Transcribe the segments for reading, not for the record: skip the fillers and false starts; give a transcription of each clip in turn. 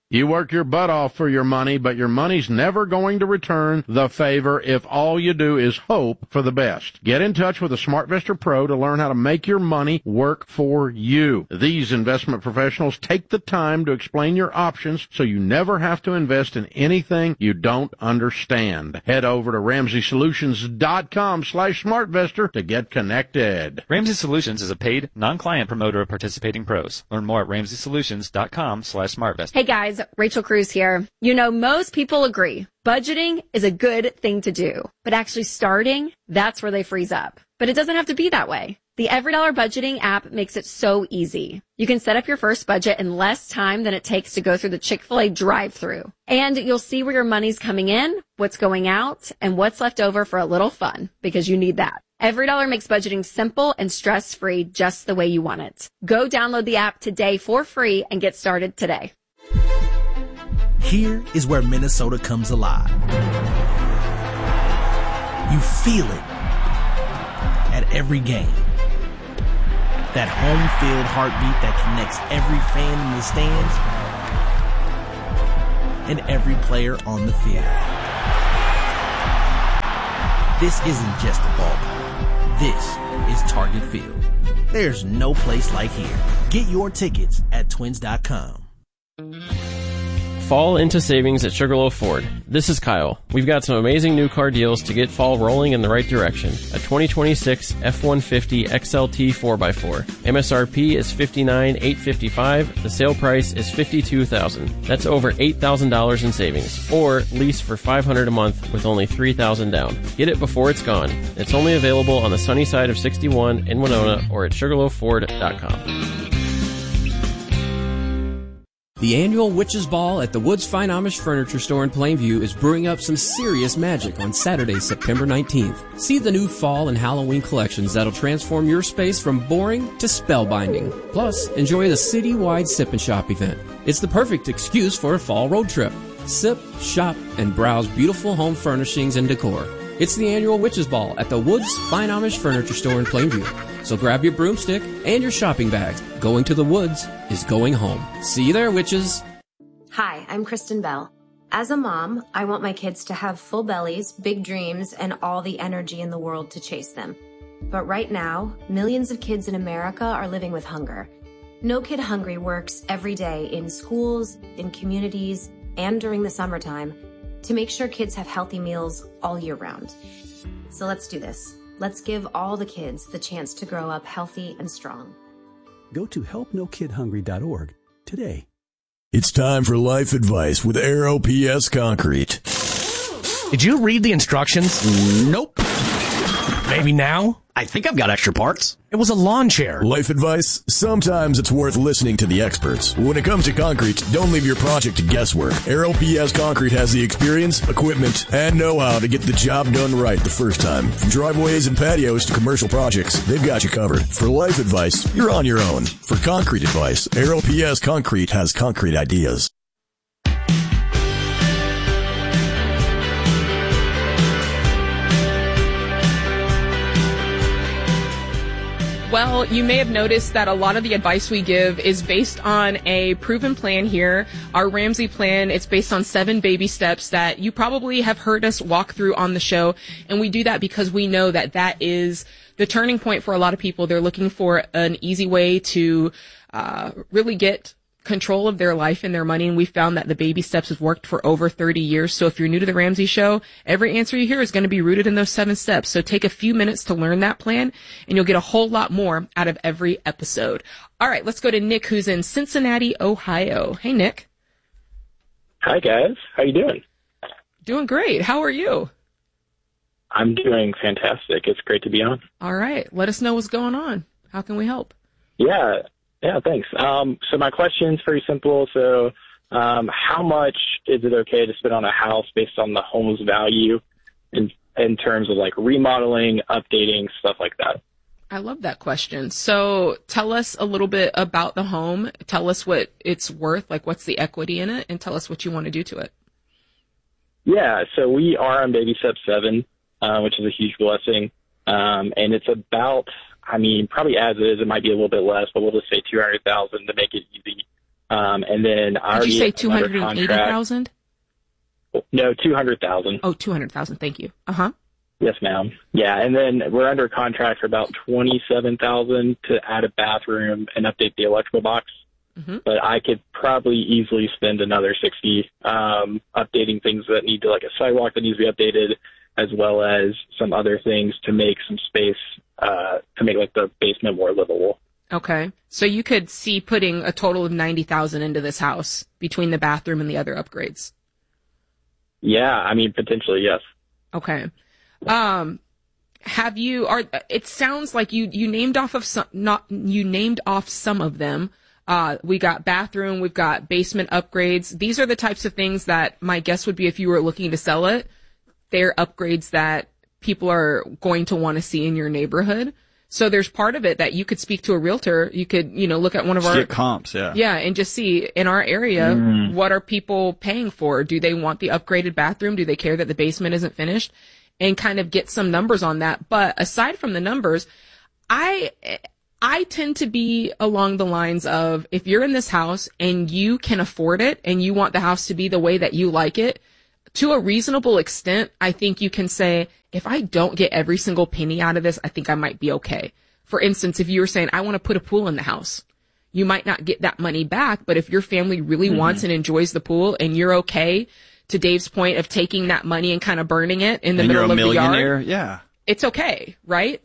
You work your butt off for your money, but your money's never going to return the favor if all you do is hope for the best. Get in touch with a SmartVestor Pro to learn how to make your money work for you. These investment professionals take the time to explain your options so you never have to invest in anything you don't understand. Head over to RamseySolutions.com/SmartVestor to get connected. Ramsey Solutions is a paid, non-client promoter of participating pros. Learn more at RamseySolutions.com/SmartVestor. Hey guys, Rachel Cruz here. You know, most people agree budgeting is a good thing to do, but actually starting, that's where they freeze up. But it doesn't have to be that way. The EveryDollar budgeting app makes it so easy. You can set up your first budget in less time than it takes to go through the Chick-fil-A drive-thru. And you'll see where your money's coming in, what's going out, and what's left over for a little fun, because you need that. EveryDollar makes budgeting simple and stress-free just the way you want it. Go download the app today for free and get started today. Here is where Minnesota comes alive. You feel it at every game. That home field heartbeat that connects every fan in the stands and every player on the field. This isn't just a ballpark. This is Target Field. There's no place like here. Get your tickets at twins.com. Fall into savings at Sugarloaf Ford. This is Kyle. We've got some amazing new car deals to get fall rolling in the right direction. A 2026 F-150 XLT 4x4. MSRP is $59,855. The sale price is $52,000. That's over $8,000 in savings. Or lease for $500 a month with only $3,000 down. Get it before it's gone. It's only available on the sunny side of 61 in Winona or at SugarloafFord.com. The annual Witches Ball at the Woods Fine Amish Furniture Store in Plainview is brewing up some serious magic on Saturday, September 19th. See the new fall and Halloween collections that'll transform your space from boring to spellbinding. Plus, enjoy the citywide Sip and Shop event. It's the perfect excuse for a fall road trip. Sip, shop, and browse beautiful home furnishings and decor. It's the annual Witches Ball at the Woods Fine Amish Furniture Store in Plainview. So grab your broomstick and your shopping bags. Going to the woods is going home. See you there, witches. Hi, I'm Kristen Bell. As a mom, I want my kids to have full bellies, big dreams, and all the energy in the world to chase them. But right now, millions of kids in America are living with hunger. No Kid Hungry works every day in schools, in communities, and during the summertime to make sure kids have healthy meals all year round. So let's do this. Let's give all the kids the chance to grow up healthy and strong. Go to helpnokidhungry.org today. It's time for life advice with Aero PS Concrete. Did you read the instructions? Nope. Maybe now? I think I've got extra parts. It was a lawn chair. Life advice? Sometimes it's worth listening to the experts. When it comes to concrete, don't leave your project to guesswork. Aero PS Concrete has the experience, equipment, and know-how to get the job done right the first time. From driveways and patios to commercial projects, they've got you covered. For life advice, you're on your own. For concrete advice, Aero PS Concrete has concrete ideas. Well, you may have noticed that a lot of the advice we give is based on a proven plan here. Our Ramsey plan, it's based on 7 baby steps that you probably have heard us walk through on the show. And we do that because we know that that is the turning point for a lot of people. They're looking for an easy way to really get control of their life and their money, and we found that the baby steps has worked for over 30 years. So if you're new to the Ramsey Show, every answer you hear is going to be rooted in those 7 steps. So take a few minutes to learn that plan, and you'll get a whole lot more out of every episode. All right, let's go to Nick, who's in Cincinnati, Ohio. Hey, Nick. Hi, guys. How you doing? Doing great. How are you? I'm doing fantastic. It's great to be on. All right. Let us know what's going on. How can we help? Yeah, thanks. So my question is very simple. So how much is it okay to spend on a house based on the home's value in terms of like remodeling, updating, stuff like that? I love that question. So tell us a little bit about the home. Tell us what it's worth, like what's the equity in it, and tell us what you want to do to it. Yeah, so we are on baby step 7, which is a huge blessing. And it's about, I mean, probably as is, it might be a little bit less, but we'll just say $200,000 to make it easy. And then I Did you say already have another contract. 280,000? No, 200,000. Oh, 200,000. Thank you. Uh-huh. Yes, ma'am. Yeah, and then we're under contract for about 27,000 to add a bathroom and update the electrical box. Mm-hmm. But I could probably easily spend another 60 updating things that need to, like a sidewalk that needs to be updated, as well as some other things to make some space to make like the basement more livable. Okay. So you could see putting a total of 90,000 into this house between the bathroom and the other upgrades. Yeah, I mean, potentially, yes. Okay. It sounds like you named off some of them. We got bathroom, we've got basement upgrades. These are the types of things that my guess would be if you were looking to sell it, they're upgrades that people are going to want to see in your neighborhood. So there's part of it that you could speak to a realtor. You could, look at one of just our get comps, yeah. Yeah, and just see in our area, what are people paying for? Do they want the upgraded bathroom? Do they care that the basement isn't finished? And kind of get some numbers on that. But aside from the numbers, I tend to be along the lines of, if you're in this house and you can afford it and you want the house to be the way that you like it, to a reasonable extent, I think you can say, if I don't get every single penny out of this, I think I might be okay. For instance, if you were saying, I want to put a pool in the house, you might not get that money back, but if your family really wants and enjoys the pool and you're okay, to Dave's point of taking that money and kind of burning it in the middle of the yard. You're a millionaire, yeah. It's okay, right?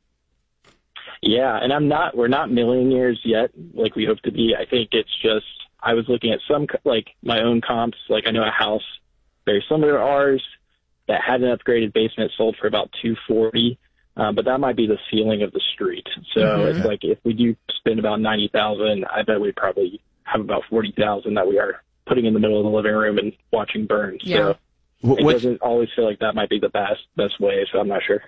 Yeah, and we're not millionaires yet, like we hope to be. I think it's just, I was looking at some, like, my own comps. Like, I know a house very similar to ours that had an upgraded basement sold for about $240,000, but that might be the ceiling of the street. So it's like, if we do spend about $90,000, I bet we probably have about $40,000 that we are putting in the middle of the living room and watching burn. Yeah. So it doesn't always feel like that might be the best way, so I'm not sure.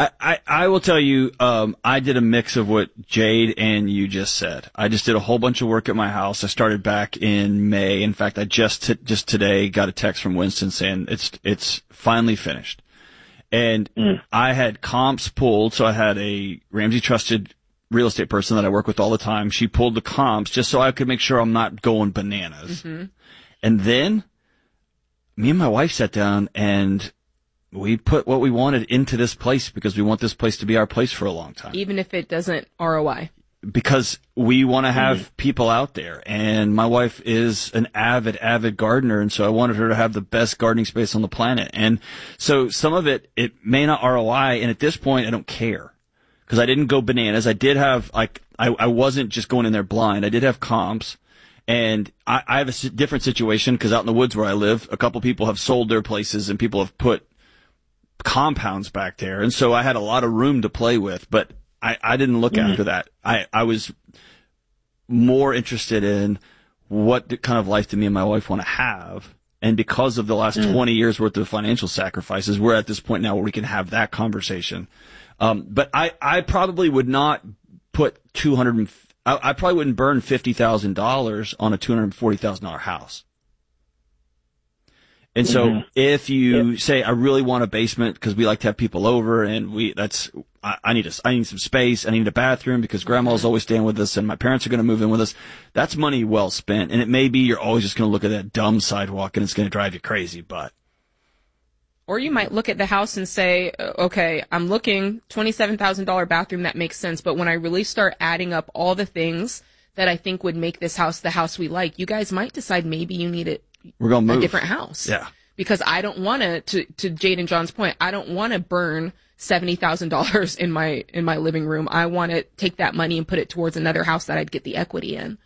I will tell you, I did a mix of what Jade and you just said. I just did a whole bunch of work at my house. I started back in May. In fact, I just today got a text from Winston saying it's finally finished. And I had comps pulled, so I had a Ramsey trusted real estate person that I work with all the time. She pulled the comps just so I could make sure I'm not going bananas. Mm-hmm. And then me and my wife sat down and we put what we wanted into this place because we want this place to be our place for a long time. Even if it doesn't ROI. Because we want to have people out there. And my wife is an avid gardener. And so I wanted her to have the best gardening space on the planet. And so some of it may not ROI. And at this point, I don't care because I didn't go bananas. I did have, I wasn't just going in there blind. I did have comps. And I have a different situation because out in the woods where I live, a couple people have sold their places and people have put compounds back there. And so I had a lot of room to play with, but I didn't look after that. I was more interested in what kind of life do me and my wife want to have. And because of the last 20 years worth of financial sacrifices, we're at this point now where we can have that conversation. But I probably would not put I probably wouldn't burn $50,000 on a $240,000 house. And so if you say, I really want a basement because we like to have people over and I need some space. I need a bathroom because grandma's always staying with us and my parents are going to move in with us. That's money well spent. And it may be you're always just going to look at that dumb sidewalk and it's going to drive you crazy, but. Or you might look at the house and say, okay, I'm looking $27,000 bathroom. That makes sense. But when I really start adding up all the things that I think would make this house the house we like, you guys might decide maybe you need it. We're going to move. A different house. Yeah. Because I don't want to Jade and John's point, I don't want to burn $70,000 in my living room. I want to take that money and put it towards another house that I'd get the equity in.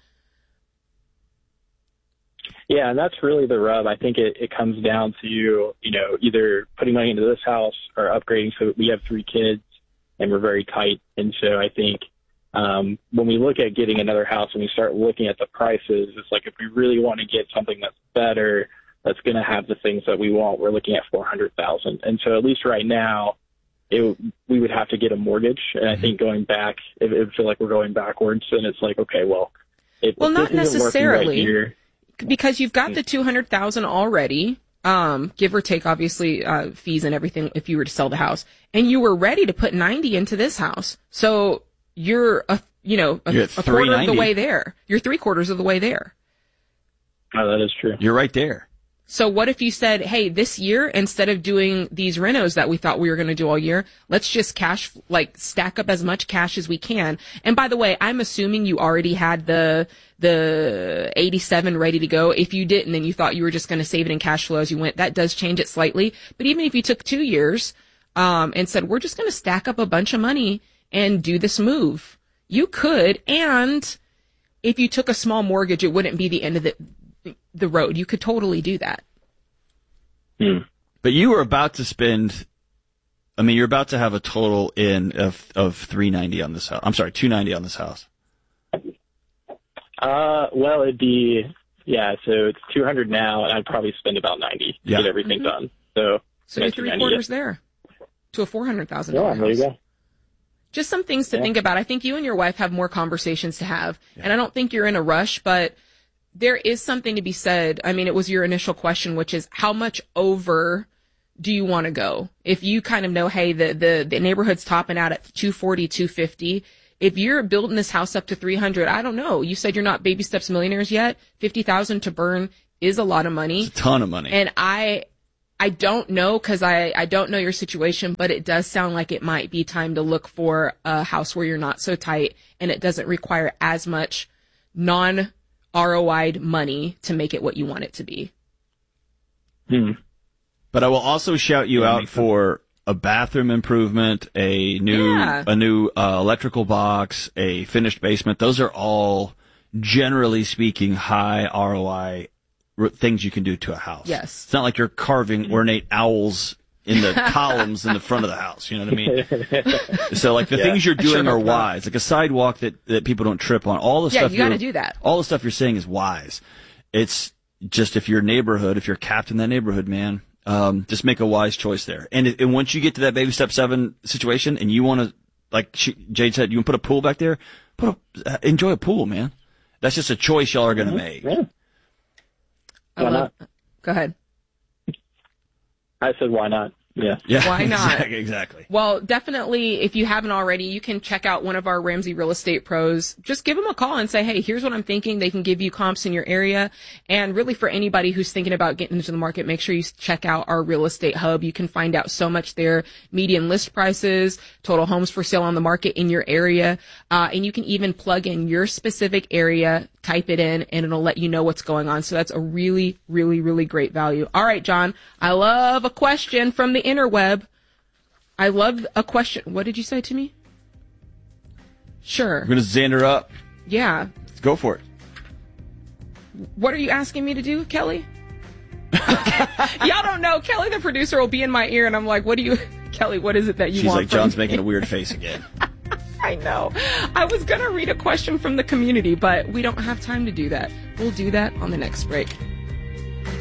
Yeah, and that's really the rub. I think it comes down to, either putting money into this house or upgrading. So we have 3 kids and we're very tight. And so I think when we look at getting another house and we start looking at the prices, it's like if we really want to get something that's better, that's going to have the things that we want, we're looking at $400,000. And so at least right now, we would have to get a mortgage. And I think going back, it would feel like we're going backwards. And it's like, okay, well, not necessarily, right, because you've got the $200,000 already, give or take, obviously, fees and everything if you were to sell the house, and you were ready to put 90 into this house. So you're a quarter of the way there. You're 3/4 of the way there. Oh, that is true. You're right there. So what if you said, hey, this year, instead of doing these renos that we thought we were going to do all year, let's just stack up as much cash as we can. And by the way, I'm assuming you already had the 87 ready to go. If you didn't, then you thought you were just going to save it in cash flow as you went. That does change it slightly. But even if you took 2 years, and said, we're just going to stack up a bunch of money and do this move, you could. And if you took a small mortgage, it wouldn't be the end of the road. You could totally do that. But you were about to spend, you're about to have a total in of $390 on this house. I'm sorry, $290 on this house. Well, it'd be, so it's $200 now, and I'd probably spend about $90 to get everything done. So you're 3/4 there to a $400,000 house. There you go. Just some things to think about. I think you and your wife have more conversations to have, and I don't think you're in a rush, but there is something to be said. It was your initial question, which is how much over do you want to go? If you kind of know, hey, the neighborhood's topping out at 240, 250. If you're building this house up to 300, I don't know. You said you're not baby steps millionaires yet. 50,000 to burn is a lot of money. It's a ton of money. And I don't know, because I don't know your situation, but it does sound like it might be time to look for a house where you're not so tight and it doesn't require as much non-ROI'd money to make it what you want it to be. But I will also shout you out for a bathroom improvement, a new electrical box, a finished basement. Those are all, generally speaking, high ROI things you can do to a house. Yes. It's not like you're carving ornate owls in the columns in the front of the house. You know what I mean? So, like, the things you're doing are wise. Like a sidewalk that people don't trip on. All the stuff you got to do that. All the stuff you're saying is wise. It's just if you're capped in that neighborhood, man, just make a wise choice there. And once you get to that baby step 7 situation and you want to, like Jade said, you want to put a pool back there, enjoy a pool, man. That's just a choice y'all are going to make. Yeah. Go ahead. I said, why not? Yeah. Why not? Exactly. Well, definitely, if you haven't already, you can check out one of our Ramsey Real Estate pros. Just give them a call and say, hey, here's what I'm thinking. They can give you comps in your area. And really, for anybody who's thinking about getting into the market, make sure you check out our real estate hub. You can find out so much there. Median list prices, total homes for sale on the market in your area. And you can even plug in your specific area, type it in, and it'll let you know what's going on. So that's a really, really, really great value. All right, John, I love a question from the interweb. I love a question. What did you say to me? Sure. We're going to Xander up. Yeah. Let's go for it. What are you asking me to do, Kelly? Y'all don't know. Kelly, the producer, will be in my ear, and I'm like, Kelly, what is it that you want? She's like, John's making a weird face again. I know. I was going to read a question from the community, but we don't have time to do that. We'll do that on the next break.